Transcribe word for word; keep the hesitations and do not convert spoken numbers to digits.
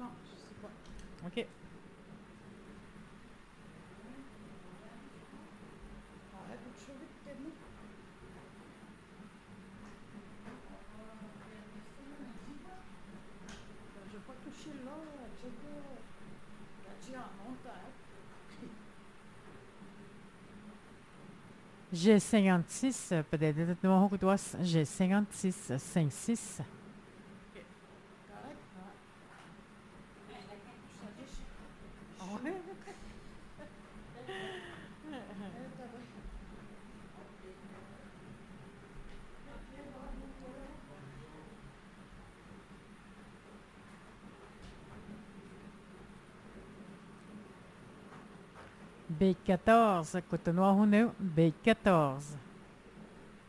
Non, je sais pas. OK. Arrête de te chauffer de tellement. Ben, je vais pas toucher là, check là. Là-dessus en montagne. G cinquante-six, peut-être numéro que toi, G cinquante-six, cinquante-six. Ok. Correct? Ouais. Ça déchire. Ouais. Eh, t'as bien. Viens voir le moteur. B quatorze, Cotonou, B quatorze.